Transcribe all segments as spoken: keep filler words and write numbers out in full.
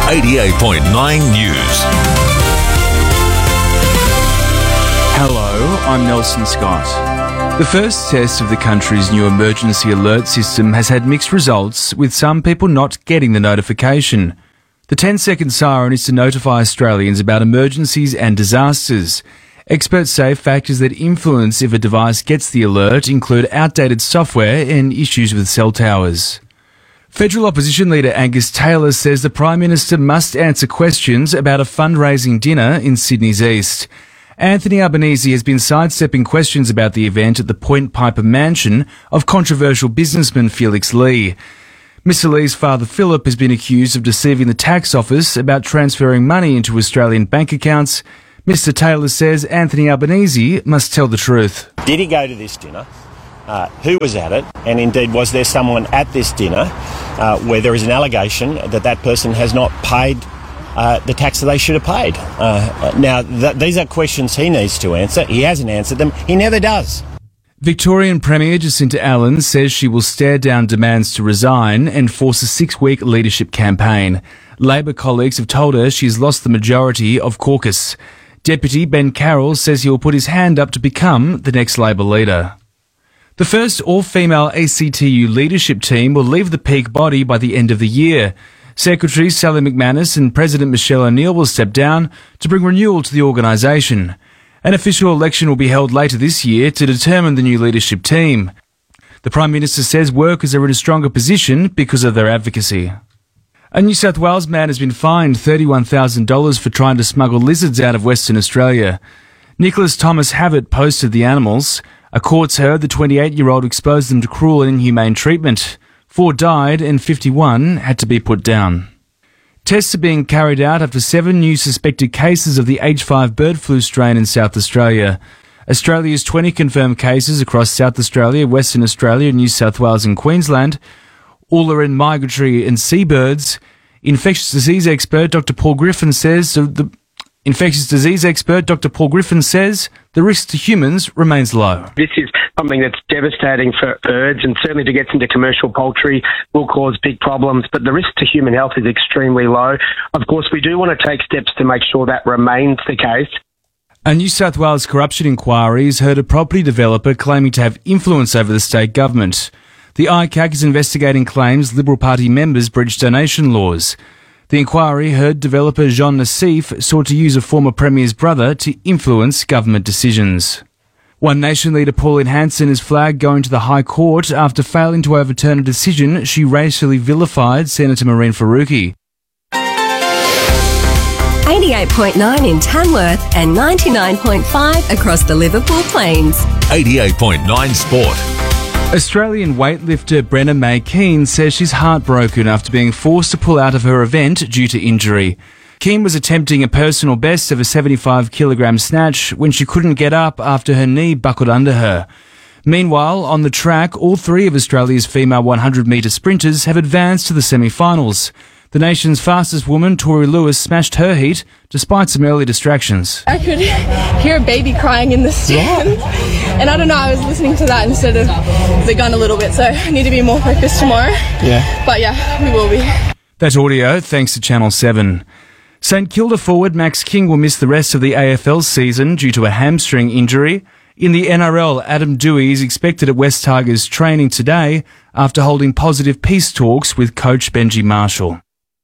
eighty-eight point nine News. Hello, I'm Nelson Scott. The first test of the country's new emergency alert system has had mixed results, with some people not getting the notification. The ten-second siren is to notify Australians about emergencies and disasters. Experts say factors that influence if a device gets the alert include outdated software and issues with cell towers. Federal opposition leader Angus Taylor says the Prime Minister must answer questions about a fundraising dinner in Sydney's East. Anthony Albanese has been sidestepping questions about the event at the Point Piper mansion of controversial businessman Felix Lee. Mister Lee's father Philip has been accused of deceiving the tax office about transferring money into Australian bank accounts. Mister Taylor says Anthony Albanese must tell the truth. Did he go to this dinner? Uh, who was at it? And indeed, was there someone at this dinner uh, where there is an allegation that that person has not paid uh, the tax that they should have paid? Uh, now, th- these are questions he needs to answer. He hasn't answered them. He never does. Victorian Premier Jacinta Allen says she will stare down demands to resign and force a six-week leadership campaign. Labor colleagues have told her she's lost the majority of caucus. Deputy Ben Carroll says he will put his hand up to become the next Labor leader. The first all-female A C T U leadership team will leave the peak body by the end of the year. Secretary Sally McManus and President Michelle O'Neill will step down to bring renewal to the organisation. An official election will be held later this year to determine the new leadership team. The Prime Minister says workers are in a stronger position because of their advocacy. A New South Wales man has been fined thirty-one thousand dollars for trying to smuggle lizards out of Western Australia. Nicholas Thomas Havett posted the animals. A court's heard the twenty-eight-year-old exposed them to cruel and inhumane treatment. Four died and fifty-one had to be put down. Tests are being carried out after seven new suspected cases of the H five bird flu strain in South Australia. Australia's twenty confirmed cases across South Australia, Western Australia, New South Wales and Queensland. All are in migratory and seabirds. Infectious disease expert Doctor Paul Griffin says so the infectious disease expert Doctor Paul Griffin says the risk to humans remains low. This is something that's devastating for birds, and certainly to get into commercial poultry will cause big problems, but the risk to human health is extremely low. Of course, we do want to take steps to make sure that remains the case. A New South Wales corruption inquiry has heard a property developer claiming to have influence over the state government. The I C A C is investigating claims Liberal Party members breached donation laws. The inquiry heard developer Jean Nassif sought to use a former Premier's brother to influence government decisions. One Nation leader Pauline Hanson is flagged going to the High Court after failing to overturn a decision she racially vilified Senator Mehreen Faruqi. eighty-eight point nine in Tamworth and ninety-nine point five across the Liverpool Plains. eighty-eight point nine Sport. Australian weightlifter Brenna May Keane says she's heartbroken after being forced to pull out of her event due to injury. Keane was attempting a personal best of a seventy-five kilogram snatch when she couldn't get up after her knee buckled under her. Meanwhile, on the track, all three of Australia's female one hundred metre sprinters have advanced to the semi-finals. The nation's fastest woman, Tori Lewis, smashed her heat despite some early distractions. I could hear a baby crying in the stands, and I don't know, I was listening to that instead of the gun a little bit, so I need to be more focused tomorrow. Yeah. But yeah, we will be. That audio thanks to Channel seven. St Kilda forward Max King will miss the rest of the A F L season due to a hamstring injury. In the N R L, Adam Dewey is expected at West Tigers training today after holding positive peace talks with coach Benji Marshall.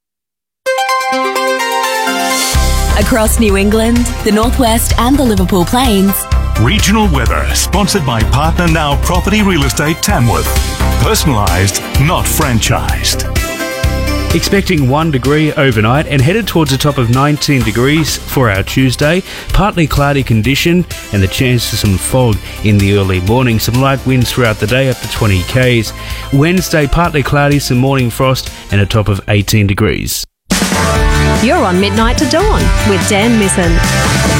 Across New England, the Northwest and the Liverpool Plains. Regional weather, sponsored by Partner Now Property Real Estate Tamworth. Personalised, not franchised. Expecting one degree overnight and headed towards a top of nineteen degrees for our Tuesday. Partly cloudy condition and the chance of some fog in the early morning. Some light winds throughout the day up to twenty k's. Wednesday, partly cloudy, some morning frost and a top of eighteen degrees. You're on Midnight to Dawn with Dan Misson.